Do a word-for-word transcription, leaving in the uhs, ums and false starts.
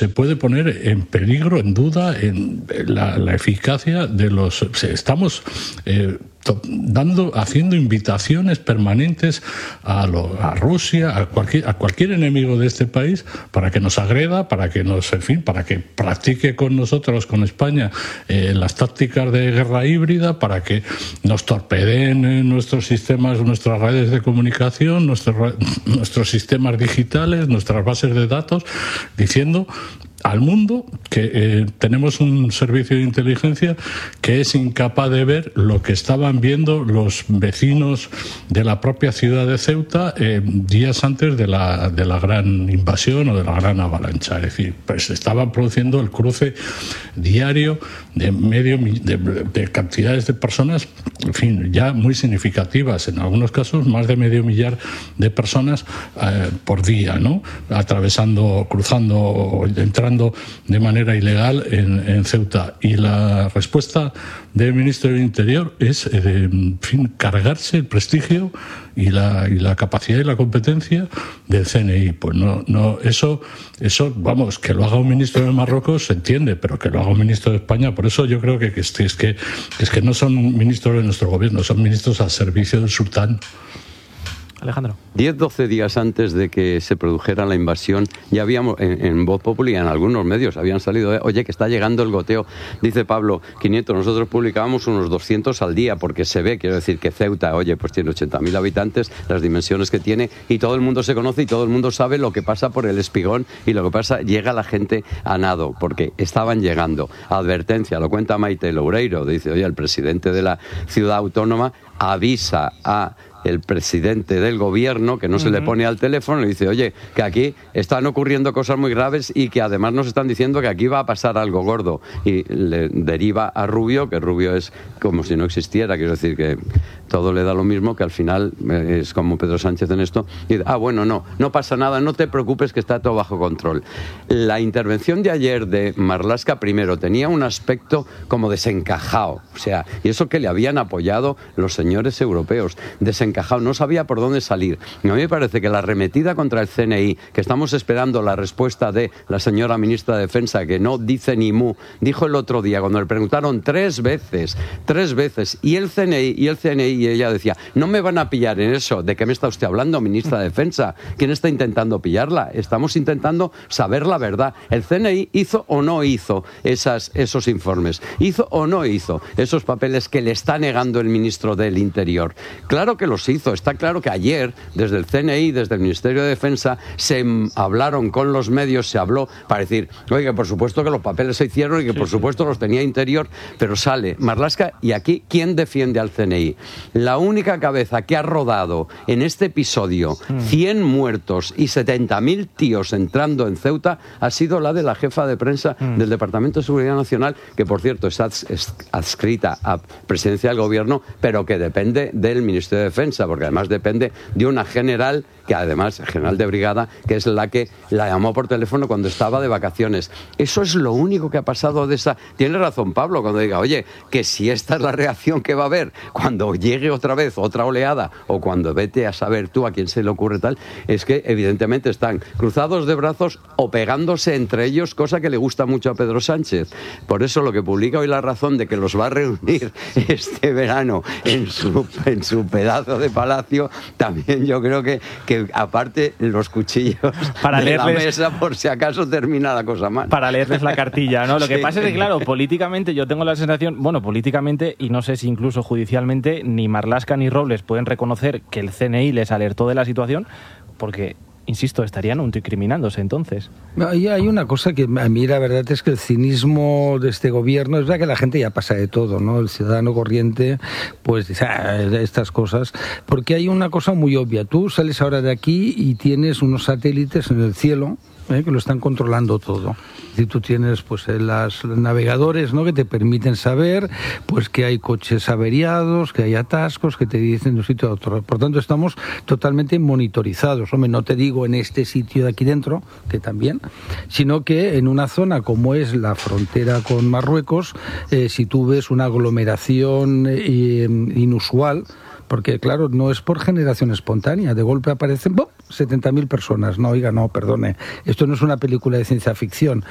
se puede poner en peligro, en duda, en la, la eficacia de los... Estamos eh, dando, haciendo invitaciones permanentes a, lo, a Rusia, a cualquier, a cualquier enemigo de este país, para que nos agreda, para que nos, en fin, para que practique con nosotros, con España, eh, las tácticas de guerra híbrida, para que nos torpedeen en nuestros sistemas, nuestras redes de comunicación, nuestros, nuestros sistemas digitales, nuestras bases de datos, diciendo al mundo que eh, tenemos un servicio de inteligencia que es incapaz de ver lo que estaban viendo los vecinos de la propia ciudad de Ceuta eh, días antes de la, de la gran invasión o de la gran avalancha. Es decir, pues estaban produciendo el cruce diario de medio de, de cantidades de personas, en fin, ya muy significativas, en algunos casos más de medio millar de personas eh, por día, ¿no? Atravesando, cruzando, entrando de manera ilegal en, en Ceuta. Y la respuesta del ministro del Interior es, eh, de, en fin, cargarse el prestigio y la, y la capacidad y la competencia del C N I. Pues no, no, eso, eso, vamos, que lo haga un ministro de Marruecos se entiende, pero que lo haga un ministro de España, por eso yo creo que, que, es, que, es que no son ministros de nuestro gobierno, son ministros al servicio del sultán. Alejandro. diez doce días antes de que se produjera la invasión, ya habíamos, en, en Voz Populi, en algunos medios, habían salido, oye, que está llegando el goteo. Dice Pablo, quinientos, nosotros publicábamos unos doscientos al día, porque se ve, quiero decir, que Ceuta, oye, pues tiene ochenta mil habitantes, las dimensiones que tiene, y todo el mundo se conoce y todo el mundo sabe lo que pasa por el espigón y lo que pasa, llega la gente a nado, porque estaban llegando. Advertencia, lo cuenta Maite Loureiro, dice, oye, el presidente de la ciudad autónoma avisa a el presidente del gobierno, que no se uh-huh. le pone al teléfono, y dice, oye, que aquí están ocurriendo cosas muy graves y que además nos están diciendo que aquí va a pasar algo gordo. Y le deriva a Rubio, que Rubio es como si no existiera, quiero decir que todo le da lo mismo, que al final es como Pedro Sánchez en esto. Y dice, ah, bueno, no, no pasa nada, no te preocupes que está todo bajo control. La intervención de ayer de Marlaska, primero, tenía un aspecto como desencajado, o sea, y eso que le habían apoyado los señores europeos, desencajado. Encajado, no sabía por dónde salir. A mí me parece que la arremetida contra el C N I, que estamos esperando la respuesta de la señora ministra de Defensa, que no dice ni mu, dijo el otro día, cuando le preguntaron tres veces, tres veces, y el C N I, y el C N I, y ella decía, no me van a pillar en eso. ¿De qué me está usted hablando, ministra de Defensa? ¿Quién está intentando pillarla? Estamos intentando saber la verdad. ¿El C N I hizo o no hizo esas, esos informes? ¿Hizo o no hizo esos papeles que le está negando el ministro del Interior? Claro que los hizo. Está claro que ayer, desde el C N I, desde el Ministerio de Defensa, se hablaron con los medios, se habló para decir, oye, que por supuesto que los papeles se hicieron y que sí, por supuesto sí. los tenía Interior, pero sale Marlaska, y aquí, ¿quién defiende al C N I? La única cabeza que ha rodado en este episodio cien muertos y setenta mil tíos entrando en Ceuta ha sido la de la jefa de prensa mm. del Departamento de Seguridad Nacional, que por cierto está adscrita a Presidencia del Gobierno, pero que depende del Ministerio de Defensa, porque además depende de una general, que además, general de brigada, que es la que la llamó por teléfono cuando estaba de vacaciones. Eso es lo único que ha pasado de esa... Tiene razón Pablo cuando diga, oye, que si esta es la reacción que va a haber cuando llegue otra vez otra oleada, o cuando vete a saber tú a quién se le ocurre tal, es que evidentemente están cruzados de brazos o pegándose entre ellos, cosa que le gusta mucho a Pedro Sánchez. Por eso lo que publica hoy La Razón, de que los va a reunir este verano en su, en su pedazo de palacio, también yo creo que, que aparte los cuchillos para de leerles, la mesa, por si acaso termina la cosa mal. Para leerles la cartilla, ¿no? Lo que sí. pasa es que, claro, políticamente yo tengo la sensación, bueno, políticamente, y no sé si incluso judicialmente, ni Marlaska ni Robles pueden reconocer que el C N I les alertó de la situación, porque... Insisto, estarían autoincriminándose entonces. Hay, hay una cosa que a mí la verdad es que el cinismo de este gobierno, es verdad que la gente ya pasa de todo, ¿no? El ciudadano corriente pues dice ah, estas cosas, porque hay una cosa muy obvia. Tú sales ahora de aquí y tienes unos satélites en el cielo, ¿eh? que lo están controlando todo. Si tú tienes pues los navegadores, ¿no? que te permiten saber pues que hay coches averiados, que hay atascos, que te dicen de un sitio a otro. Por tanto, estamos totalmente monitorizados. Hombre, no te digo en este sitio de aquí dentro, que también, sino que en una zona como es la frontera con Marruecos, eh, si tú ves una aglomeración eh, inusual, porque claro, no es por generación espontánea, de golpe aparecen ¡bum! setenta mil personas. No, oiga, no, perdone, esto no es una película de ciencia ficción,